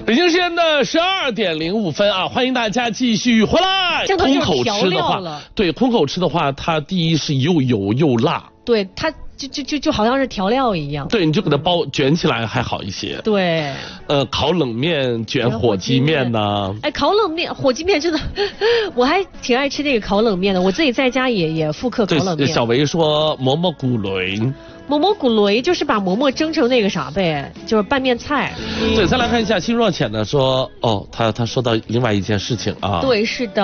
北京时间的12:05啊，欢迎大家继续回来。 空口吃的话， 对，空口吃的话，它第一是又油又辣， 对，它就好像是调料一样。 对，你就给它卷起来还好一些。 对， 烤冷面卷火鸡面呢？ 哎，烤冷面、火鸡面真的，我还挺爱吃那个烤冷面的。我自己在家也复刻烤冷面。 小维说馍馍骨雷。 馍馍骨雷就是把馍馍蒸成那个啥呗，就是拌面菜。 对，再来看一下心若浅的说，哦，他说到另外一件事情啊。 对，是的。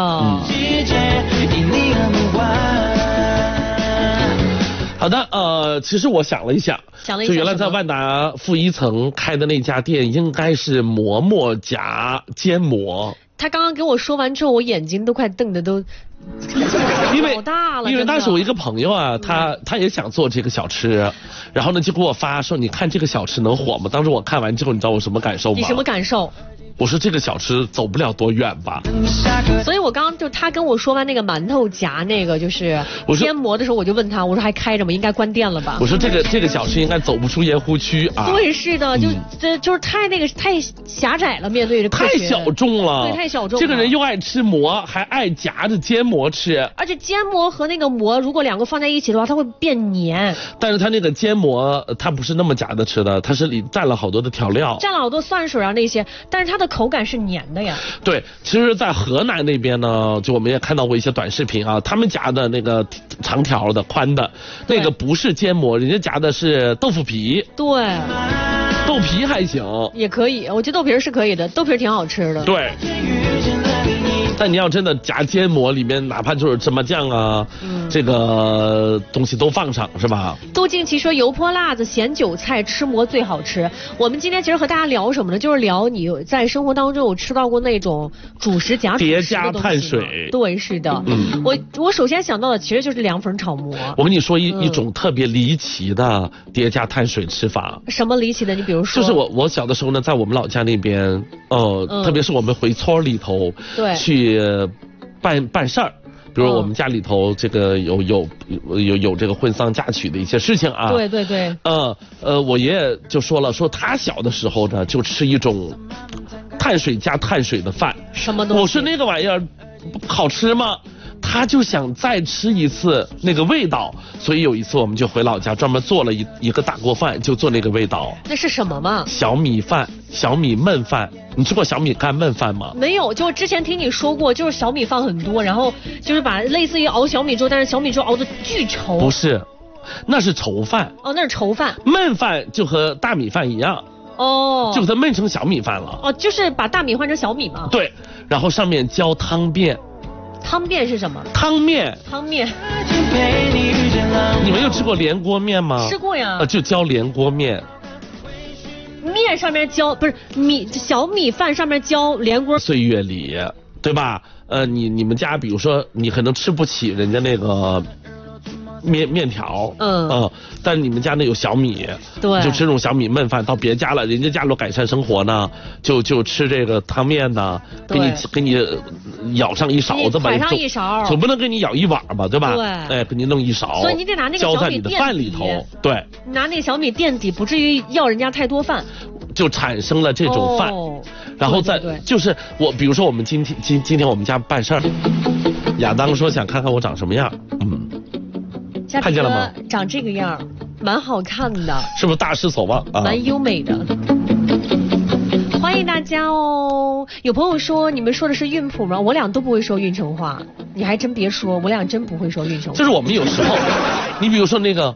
好的，其实我想了一下，就原来在万达负一层开的那家店，应该是馍馍夹煎馍。 他刚刚给我说完之后，我眼睛都快瞪得都好大了。 因为当时我一个朋友啊，他也想做这个小吃，然后呢就给我发说，你看这个小吃能火吗？当时我看完之后，你知道我什么感受吗？ 你什么感受？ 我说这个小吃走不了多远吧。 所以我刚刚就他跟我说完那个馒头夹那个就是煎馍的时候，我就问他，我说还开着吗？应该关店了吧？ 我说这个小吃应该走不出盐湖区啊。 对，是的，就是太狭窄了，面对着太小众了。 对，太小众了。 这个人又爱吃馍，还爱夹着煎馍吃。 而且煎馍和那个馍，如果两个放在一起的话，它会变黏。 但是它那个煎馍，它不是那么夹着吃的，它是里蘸了好多的调料， 蘸了好多蒜水啊那些，但是它的口感是黏的呀。 对，其实在河南那边呢，就我们也看到过一些短视频啊，他们夹的那个长条的宽的那个不是煎馍，人家夹的是豆腐皮。 对， 豆皮还行， 也可以，我觉得豆皮是可以的，豆皮挺好吃的。 对，但你要真的夹煎馍，里面哪怕就是芝麻酱啊，这个东西都放上，是吧？ 杜静琪说油泼辣子、咸韭菜吃馍最好吃。我们今天其实和大家聊什么呢？就是聊你在生活当中有吃到过那种主食夹叠加碳水。 对，是的。我首先想到的其实就是凉粉炒馍。 我跟你说一种特别离奇的叠加碳水吃法。 什么离奇的？你比如说。 就是我小的时候呢，在我们老家那边，特别是我们回村里头， 对， 去办事儿。比如我们家里头这个有这个婚丧嫁娶的一些事情啊。 对对对。 我爷爷就说了，说他小的时候呢就吃一种碳水加碳水的饭。 什么东西？ 我说那个玩意儿好吃吗？他就想再吃一次那个味道，所以有一次我们就回老家专门做了一个大锅饭，就做那个味道。 那是什么吗？ 小米饭，小米焖饭。你吃过小米干焖饭吗？ 没有，就之前听你说过，就是小米放很多，然后就是把类似于熬小米粥，但是小米粥熬得巨稠。 不是，那是稠饭。 哦，那是稠饭。 焖饭就和大米饭一样。 哦。 就给它焖成小米饭了。 哦，就是把大米换成小米嘛。 对，然后上面浇汤面。 汤面是什么？ 汤面。 汤面。 你们有吃过连锅面吗？ 吃过呀。 就浇连锅面。 面上面浇不是小米饭上面浇连锅。 岁月里，对吧？你们家比如说你可能吃不起人家那个面条，但你们家那有小米， 对， 就吃这种小米焖饭。到别家了，人家家里改善生活呢，就吃这个汤面呢，给你舀上一勺子吧， 舀上一勺， 总不能给你舀一碗吧，对吧？ 对， 哎，给你弄一勺， 所以你得拿那个浇在你的饭里头，对， 拿那个小米垫底，不至于要人家太多饭， 就产生了这种饭。然后就是比如说我们今天我们家办事儿，亚当说想看看我长什么样，看见了吗？ 长这个样，蛮好看的， 是不是大失所望啊？ 蛮优美的。欢迎大家哦！有朋友说你们说的是韵谱吗？我俩都不会说运城话，你还真别说，我俩真不会说运城话。 就是我们有时候，你比如说那个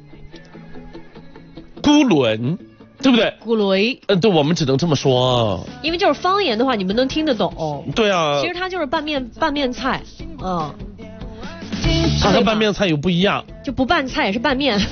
咕伦，对不对？ 咕雷。 对，我们只能这么说。 因为就是方言的话，你们能听得懂。 对啊。 其实它就是拌面菜， 它和拌面菜又不一样， 就不拌菜也是拌面。